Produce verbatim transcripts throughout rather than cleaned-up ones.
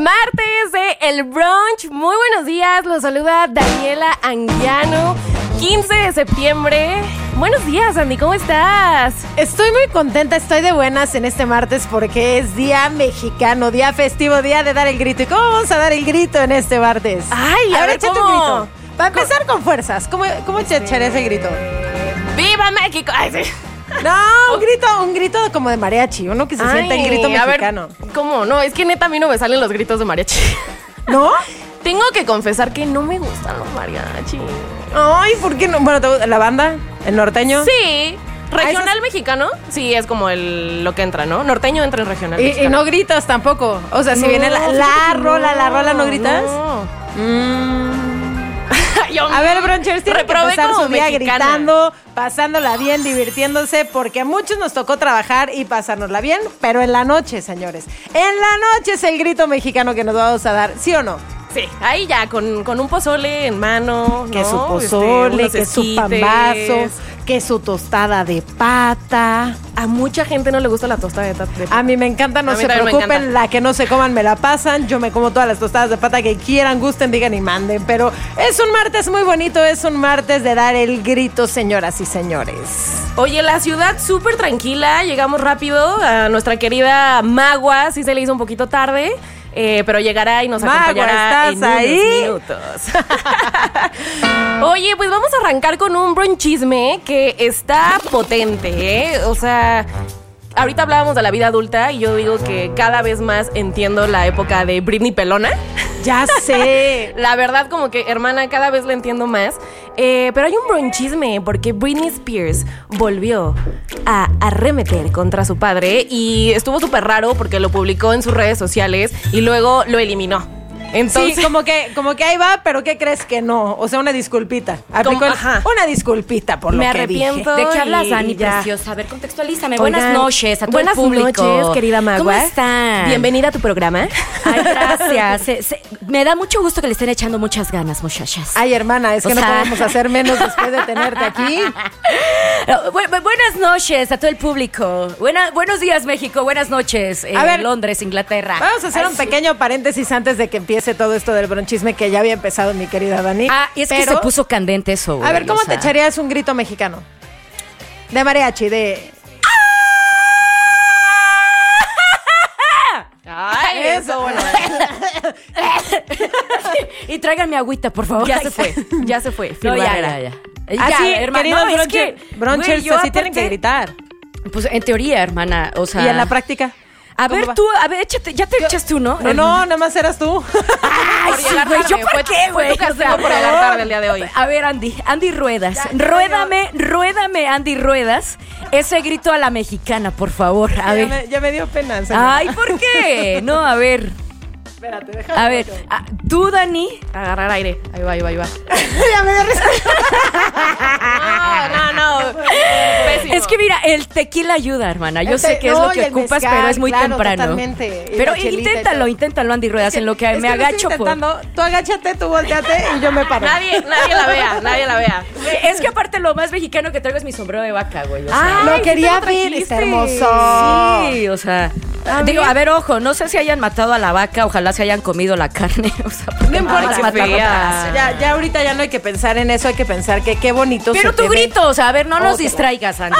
martes de El Brunch. Muy buenos días, los saluda Daniela Anguiano. quince de septiembre. Buenos días, Andy, ¿cómo estás? Estoy muy contenta, estoy de buenas en este martes porque es día mexicano, día festivo, día de dar el grito. ¿Y cómo vamos a dar el grito en este martes? Ay, a, a ver, ver échate un grito. Para empezar con fuerzas, ¿cómo, cómo te echaré ese grito? ¡Viva México! Ay, sí. No, un grito, un grito como de mariachi, uno que se Ay, sienta el grito mexicano. A ver, ¿cómo? No, es que neta a mí no me salen los gritos de mariachi. ¿No? Tengo que confesar que no me gustan los mariachi. Ay, ¿por qué no? Bueno, ¿la banda? ¿El norteño? Sí. ¿Regional mexicano? Sí, es como el, lo que entra, ¿no? Norteño entra en regional y, mexicano. Y no gritas tampoco. O sea, si no, viene la, la rola, no, la rola, ¿no gritas? No. Mm. A ver, Brunchers, tienen que empezar su día mexicana. Gritando, pasándola bien, divirtiéndose, porque a muchos nos tocó trabajar y pasárnosla bien, pero en la noche, señores. En la noche es el grito mexicano que nos vamos a dar, ¿sí o no? Sí, ahí ya, con, con un pozole en mano, que ¿no? su pozole, este, que su pambazo, que su tostada de pata. A mucha gente no le gusta la tostada de pata. A mí me encanta, no se preocupen, la que no se coman me la pasan. Yo me como todas las tostadas de pata que quieran, gusten, digan y manden. Pero es un martes muy bonito, es un martes de dar el grito, señoras y señores. Oye, la ciudad súper tranquila, llegamos rápido a nuestra querida Magua, sí se le hizo un poquito tarde. Eh, pero llegará y nos Magua, acompañará en ahí? unos minutos. Oye, pues vamos a arrancar con un bronchisme que está potente, ¿eh? O sea, ahorita hablábamos de la vida adulta y yo digo que cada vez más entiendo la época de Britney Pelona. Ya sé. La verdad, como que, hermana, cada vez la entiendo más. Eh, pero hay un bronchisme porque Britney Spears volvió a arremeter contra su padre y estuvo súper raro porque lo publicó en sus redes sociales y luego lo eliminó. Entonces, sí, como que, como que ahí va, pero ¿qué crees que no? O sea, una disculpita. Como, ajá. Una disculpita por Me lo que arrepiento. dije. ¿De qué hablas, Dani, ya. preciosa? A ver, contextualízame. Oigan, buenas noches a todo buenas el público. Buenas noches, querida Magua. ¿Cómo están? Bienvenida a tu programa. Ay, gracias. se, se, me da mucho gusto que le estén echando muchas ganas, muchachas. Ay, hermana, es que o no sea... podemos hacer menos después de tenerte aquí. Bu- bu- buenas noches a todo el público. Buena, buenos días, México. Buenas noches, eh, a ver, Londres, Inglaterra. Vamos a hacer Ay, un sí. pequeño paréntesis antes de que empiece todo esto del bronchisme que ya había empezado, mi querida Dani. Ah, y es pero... que se puso candente eso, güey. A ver, ¿cómo o sea... te echarías un grito mexicano? De mariachi, de... Ay, eso, bueno. Y tráiganme agüita, por favor. Ya se fue, ya se fue. No, Phil ya, Barrera. ya, ya. Así, Ya, hermano, queridos no, es bronchers, que, bronchers, güey, yo así tienen que aparte- gritar. Pues en teoría, hermana, o sea... ¿Y en la práctica? A ¿Cómo ver, va? tú, a ver, échate, ya te echaste uno. No, no, nada más eras tú. Ay, Por sí, llegar güey, tarde. ¿yo por Fue- qué, fue güey? tu castigo O sea, por llegar tarde el día de hoy. A ver, Andy, Andy Ruedas. Ya, ruédame, ruédame, Andy Ruedas. Ese grito a la mexicana, por favor. A ya, ver. me, ya me dio pena. En serio. Ay, ¿por qué? No, a ver. Espérate, déjame. A ver, a- tú, Dani. Agarrar aire. Ahí va, ahí va, ahí va. Ya me dio risa. No, no, no. Pésimo. Es que mira, el tequila ayuda, hermana. Yo El sé te- que es no, lo y que el ocupas, mezcal, pero es muy claro, temprano. totalmente. Y Pero la chelita y inténtalo, todo. inténtalo, Andy Ruedas, en lo que Es me que lo agacho. estoy por- intentando. Tú agáchate, tú volteate y yo me paro. Nadie, nadie la vea, nadie la vea. Es que aparte lo más mexicano que traigo es mi sombrero de vaca, güey. O sea, Ay, Lo sí quería te lo ver, trajiste. está hermoso. Sí, o sea, A digo, ver. a ver, ojo, no sé si hayan matado a la vaca, ojalá se hayan comido la carne, o sea, porque No importa, más qué matar fea. otras. Ya, ya ahorita ya no hay que pensar en eso, hay que pensar que qué bonito Pero se tu te ve. grito, o sea, a ver, no nos Otro. distraigas, Andy.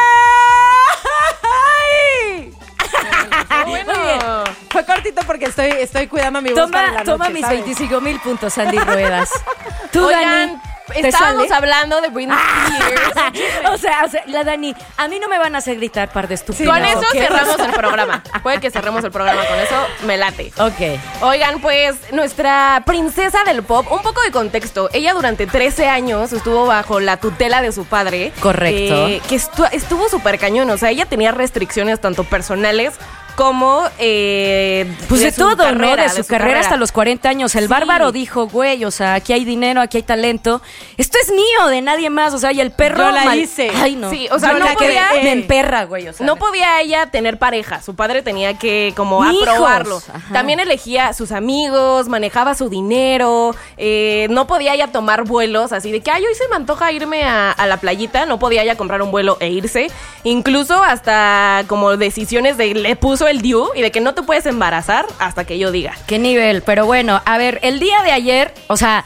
¡Ay! Bueno. Muy bien. Fue cortito porque estoy, estoy cuidando mi voz para Toma, la toma noche, mis ¿sabes? veinticinco mil puntos, Andy Ruedas. Tú, Oigan, Dani, ¿te estábamos sale? hablando de Britney Spears. o, sea, o sea, la Dani, a mí no me van a hacer gritar par de estúpidos. Con eso ¿ok? cerramos el programa. Puede que cerremos el programa con eso, me late. Ok. Oigan, pues, nuestra princesa del pop, un poco de contexto. Ella durante trece años estuvo bajo la tutela de su padre. Correcto. eh, que estu- estuvo súper cañón. O sea, ella tenía restricciones tanto personales como eh, Pues de, su todo, carrera, ¿no? De su, carrera, hasta los cuarenta años. El Sí. bárbaro dijo, güey, o sea, aquí hay dinero, aquí hay talento. Esto es mío, de nadie más. O sea, y el perro... Yo la hice. Ay, no. Sí, o sea, Yo no la que podía- Me emperra, güey, o sea. No podía ella tener pareja, su padre tenía que como Hijos. aprobarlo. Ajá. También elegía a sus amigos, manejaba su dinero, eh, no podía ella tomar vuelos así de que, ay, hoy se me antoja irme a, a la playita, no podía ella comprar un vuelo e irse. Incluso hasta como decisiones de, le puso pasó el D I U y de que no te puedes embarazar hasta que yo diga. ¿Qué nivel? Pero bueno, a ver, el día de ayer, o sea,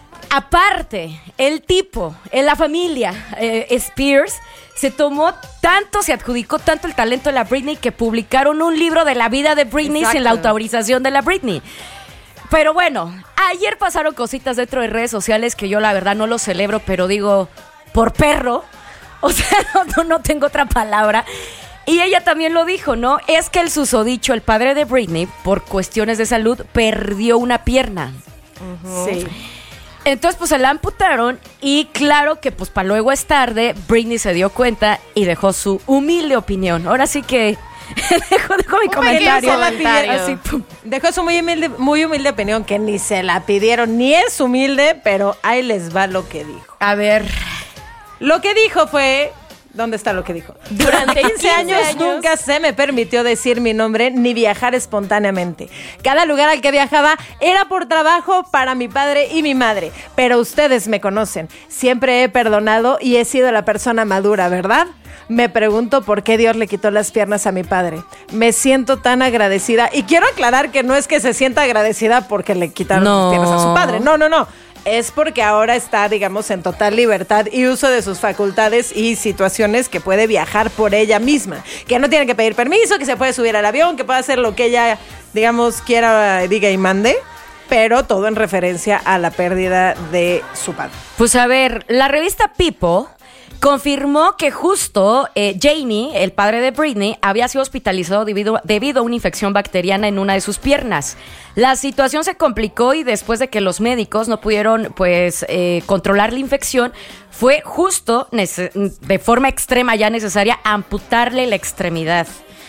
aparte, el tipo, en la familia eh, Spears se tomó tanto, se adjudicó tanto el talento de la Britney que publicaron un libro de la vida de Britney Exacto. sin la autorización de la Britney. Pero bueno, ayer pasaron cositas dentro de redes sociales que yo la verdad no lo celebro, pero digo, por perro, o sea, no, no, no tengo otra palabra. Y ella también lo dijo, ¿no? Es que el susodicho, el padre de Britney, por cuestiones de salud, perdió una pierna. Uh-huh. Sí. Entonces, pues se la amputaron y claro que pues para luego es tarde, Britney se dio cuenta y dejó su humilde opinión. Ahora sí que dejó, dejó mi comentario. comentario. Así, dejó su muy humilde, muy humilde opinión que ni se la pidieron, ni es humilde, pero ahí les va lo que dijo. A ver. Lo que dijo fue... ¿Dónde está lo que dijo? Durante quince años, años nunca se me permitió decir mi nombre ni viajar espontáneamente. Cada lugar al que viajaba era por trabajo para mi padre y mi madre. Pero ustedes me conocen. Siempre he perdonado y he sido la persona madura, ¿verdad? Me pregunto por qué Dios le quitó las piernas a mi padre. Me siento tan agradecida. Y quiero aclarar que no es que se sienta agradecida porque le quitaron no. las piernas a su padre. No, no, no. Es porque ahora está, digamos, en total libertad y uso de sus facultades y situaciones que puede viajar por ella misma. Que no tiene que pedir permiso, que se puede subir al avión, que puede hacer lo que ella, digamos, quiera, diga y mande. Pero todo en referencia a la pérdida de su padre. Pues a ver, la revista People confirmó que justo eh, Jamie, el padre de Britney, había sido hospitalizado debido, debido a una infección bacteriana en una de sus piernas. La situación se complicó y después de que los médicos no pudieron pues eh, controlar la infección, fue justo nece- de forma extrema ya necesaria amputarle la extremidad.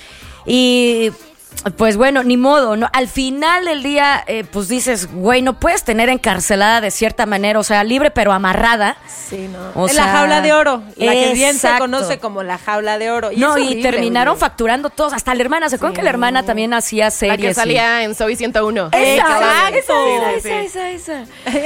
Y... pues bueno, ni modo, ¿no? Al final del día, eh, pues dices, güey, no puedes tener encarcelada de cierta manera, o sea, libre pero amarrada. Sí, ¿no? O sea, la jaula de oro, la que bien se conoce como la jaula de oro. Y no, y terminaron horrible. facturando todos, hasta la hermana, ¿se acuerdan sí. que la hermana también hacía series? La que salía y... en Zoey ciento uno. Esa, esa, esa, esa, esa, esa. Esa,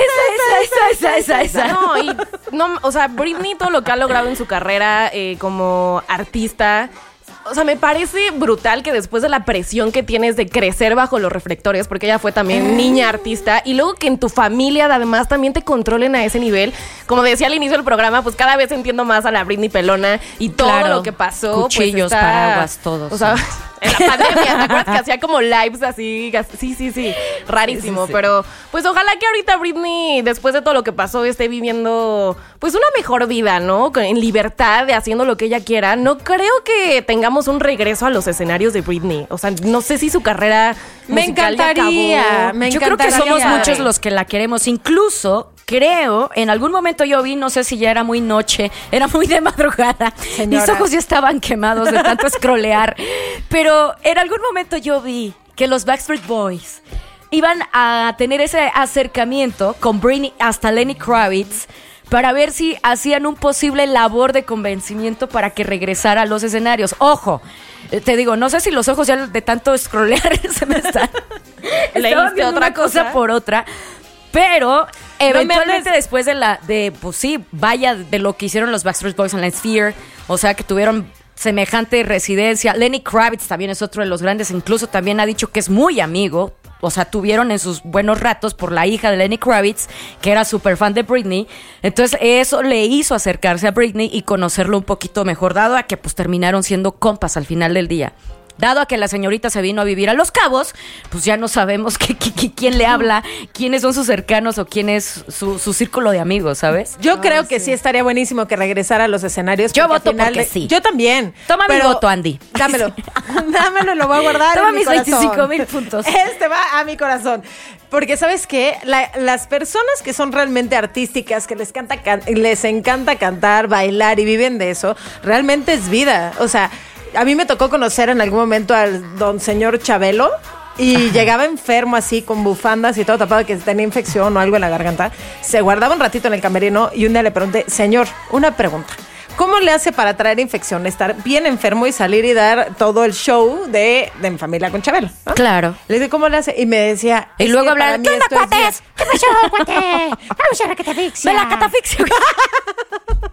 esa, esa, esa, esa. No, y, no, o sea, Britney, todo lo que ha logrado en su carrera eh, como artista... O sea, me parece brutal que después de la presión que tienes de crecer bajo los reflectores, porque ella fue también niña artista, y luego que en tu familia además también te controlen a ese nivel. Como decía al inicio del programa, pues cada vez entiendo más a la Britney pelona y todo claro, lo que pasó. Cuchillos, pues está, paraguas, todos. O sea, en la pandemia, ¿te acuerdas que hacía como lives así? Sí, sí, sí, rarísimo. Sí, sí, sí. Pero pues ojalá que ahorita Britney, después de todo lo que pasó, esté viviendo pues una mejor vida, ¿no? En libertad, de haciendo lo que ella quiera. No creo que tengamos un regreso a los escenarios de Britney. O sea, no sé si su carrera me encantaría, me Yo creo que somos muchos los que la queremos. Incluso creo, en algún momento yo vi, no sé si ya era muy noche, era muy de madrugada, Señora. Mis ojos ya estaban quemados de tanto scrollear, pero en algún momento yo vi que los Backstreet Boys iban a tener ese acercamiento con Britney hasta Lenny Kravitz para ver si hacían un posible labor de convencimiento para que regresara a los escenarios. Ojo, te digo, no sé si los ojos ya de tanto scrollear se me están... Estaban viendo otra cosa, cosa por otra, pero eventualmente no después de la... de pues sí, vaya, de lo que hicieron los Backstreet Boys en la Sphere, o sea, que tuvieron semejante residencia. Lenny Kravitz también es otro de los grandes, incluso también ha dicho que es muy amigo. O sea, tuvieron en sus buenos ratos por la hija de Lenny Kravitz, que era súper fan de Britney. Entonces, eso le hizo acercarse a Britney y conocerlo un poquito mejor, dado a que pues terminaron siendo compas al final del día. Dado a que la señorita se vino a vivir a Los Cabos, pues ya no sabemos que, que, que, quién le habla, quiénes son sus cercanos o quién es su, su círculo de amigos, ¿sabes? Yo oh, creo que sí. sí estaría buenísimo que regresara a los escenarios. Yo voto porque de... sí. Yo también. Toma mi voto, Andy. Dámelo. Dámelo, lo voy a guardar. Toma en mis mi veinticinco mil puntos. Este va a mi corazón. Porque, ¿sabes qué? La, las personas que son realmente artísticas, que les, canta, can, les encanta cantar, bailar y viven de eso, realmente es vida. O sea... A mí me tocó conocer en algún momento al don señor Chabelo y Ajá. llegaba enfermo así con bufandas y todo tapado, que tenía infección o algo en la garganta. Se guardaba un ratito en el camerino y un día le pregunté, señor, una pregunta. ¿Cómo le hace para traer infección, estar bien enfermo y salir y dar todo el show de, de En Familia con Chabelo? ¿No? Claro. Le dije, ¿cómo le hace? Y me decía... Y luego hablar, ¿qué onda, cuates? ¿Qué pasó, cuate? Vamos a la catafixia. Me la catafixia.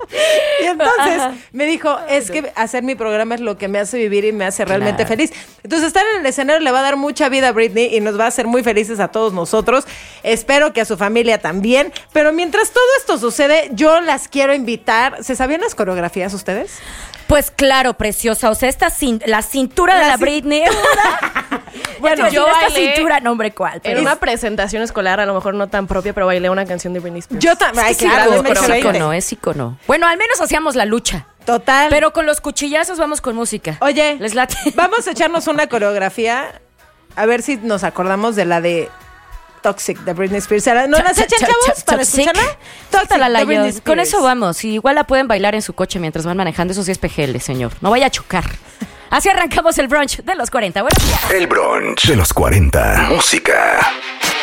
Y entonces Ajá. me dijo, es que hacer mi programa es lo que me hace vivir y me hace realmente claro. feliz. Entonces estar en el escenario le va a dar mucha vida a Britney y nos va a hacer muy felices a todos nosotros. Espero que a su familia también. Pero mientras todo esto sucede, yo las quiero invitar. ¿Se sabían las coreografías ustedes? Pues claro, preciosa. O sea, esta cin- la cintura la de la Britney. Bueno, yo esta bailé cintura, nombre cuál. En una presentación escolar, a lo mejor no tan propia, pero bailé una canción de Britney Spears. Yo también. Es claro, es icono, es icono. Bueno, al menos hacíamos la lucha. Total. Pero con los cuchillazos vamos con música. Oye, ¿les late? Vamos a echarnos una coreografía. A ver si nos acordamos de la de Toxic de Britney Spears. ¿No las echan, chavos, para escucharla? Toxic de Britney Spears. Con eso vamos. Y igual la pueden bailar en su coche mientras van manejando. Eso sí es P G L, señor. No vaya a chocar. Así arrancamos el brunch de los cuarenta. Buenos días. El brunch de los cuarenta. Música.